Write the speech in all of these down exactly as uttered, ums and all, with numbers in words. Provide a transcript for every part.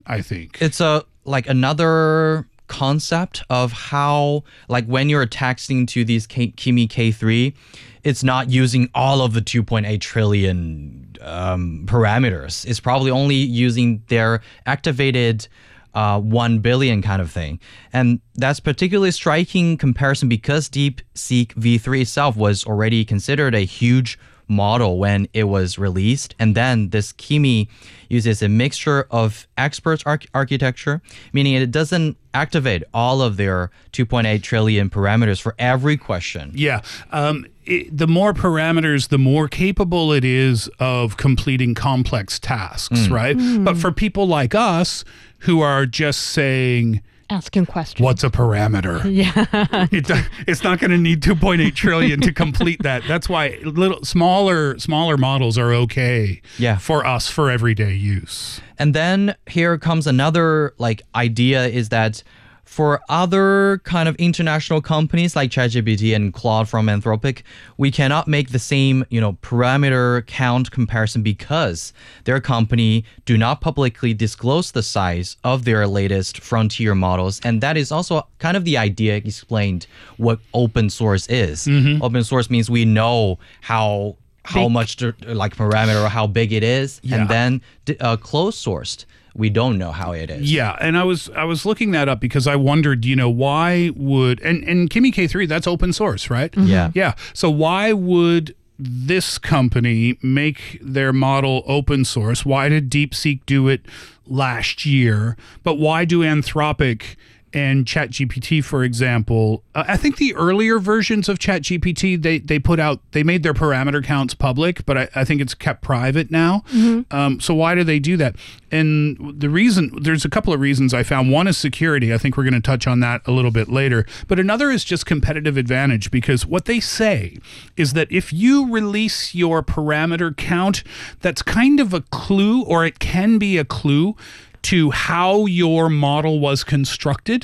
I think. It's a like another concept of how, like when you're texting to these K- Kimi K three, it's not using all of the two point eight trillion um, parameters. It's probably only using their activated uh, one billion kind of thing. And that's particularly striking comparison because DeepSeek V three itself was already considered a huge model when it was released. And then this Kimi uses a mixture of experts arch- architecture, meaning it doesn't activate all of their two point eight trillion parameters for every question. Yeah. Um, it, the more parameters, the more capable it is of completing complex tasks, Mm. right? Mm. But for people like us who are just saying, Asking questions. what's a parameter? Yeah. It, it's not going to need two point eight trillion to complete that. That's why little smaller smaller models are okay Yeah. for us for everyday use. And then here comes another like idea is that for other kind of international companies like ChatGPT and Claude from Anthropic, we cannot make the same, you know, parameter count comparison because their company do not publicly disclose the size of their latest frontier models. And that is also kind of the idea explained what open source is. Mm-hmm. Open source means we know how how Big. much to, like parameter or how big it is, Yeah. and then uh, closed sourced, we don't know how it is. Yeah, and I was I was looking that up because I wondered, you know, why would and and Kimi K three, that's open source, right? Yeah. Yeah. So why would this company make their model open source? Why did DeepSeek do it last year? But why do Anthropic and ChatGPT, for example, uh, I think the earlier versions of ChatGPT, they they put out, they made their parameter counts public, but I, I think it's kept private now. Um, so why do they do that? And the reason, there's a couple of reasons I found. One is security. I think we're going to touch on that a little bit later. But another is just competitive advantage, because what they say is that if you release your parameter count, that's kind of a clue, or it can be a clue to how your model was constructed.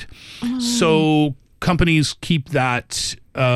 So companies keep that.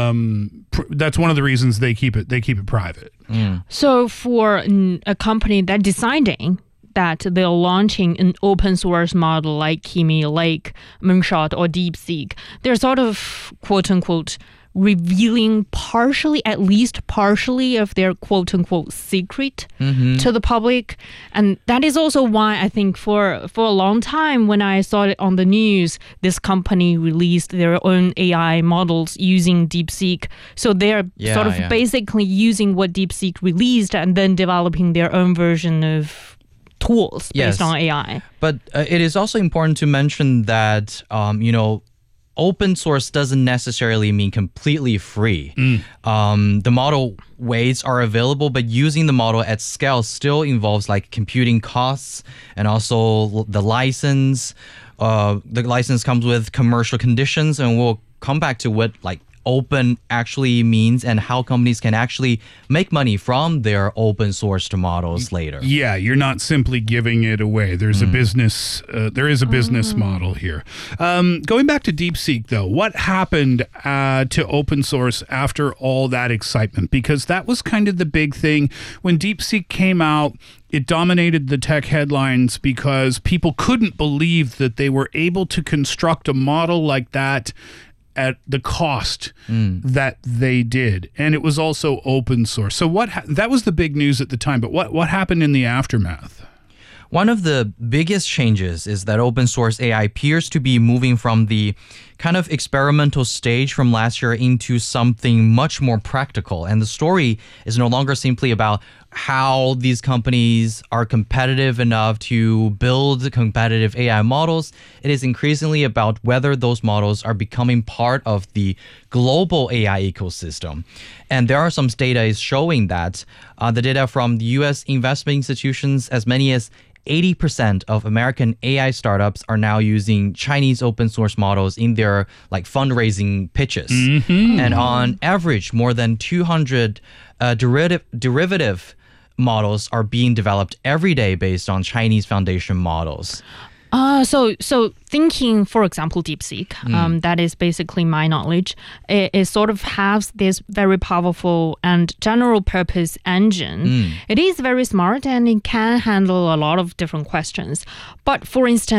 Um, pr- that's one of the reasons they keep it. They keep it private. So for mm, a company that deciding that they're launching an open source model like Kimi, like Moonshot or DeepSeek, they're sort of quote unquote revealing partially, at least partially, of their quote unquote secret to the public. And that is also why I think for for a long time when I saw it on the news, this company released their own A I models using DeepSeek. So they're Yeah, sort of yeah. basically using what DeepSeek released and then developing their own version of tools Yes. based on A I. But uh, it is also important to mention that, um, you know, open source doesn't necessarily mean completely free. Um, the model weights are available, but using the model at scale still involves like computing costs and also l- the license. Uh, the license comes with commercial conditions, and we'll come back to what like open actually means and how companies can actually make money from their open sourced models later. Yeah, you're not simply giving it away. There's a business. Uh, there is a business model here. Um, going back to DeepSeek, though, what happened uh, to open source after all that excitement? Because that was kind of the big thing when DeepSeek came out. It dominated the tech headlines because people couldn't believe that they were able to construct a model like that at the cost that they did, and it was also open source. So what ha- that was the big news at the time. But what what happened in the aftermath? One of the biggest changes is that open source A I appears to be moving from the kind of experimental stage from last year into something much more practical. And the story is no longer simply about how these companies are competitive enough to build competitive A I models. It is increasingly about whether those models are becoming part of the global A I ecosystem. And there are some data is showing that uh, the data from the U S investment institutions, as many as eighty percent of American A I startups are now using Chinese open source models in their like fundraising pitches. And on average, more than two hundred uh, derivative derivative models are being developed every day based on Chinese foundation models. Uh, so so thinking, for example, DeepSeek, um, that is basically my knowledge. It, it sort of has this very powerful and general purpose engine. It is very smart and it can handle a lot of different questions. But for instance,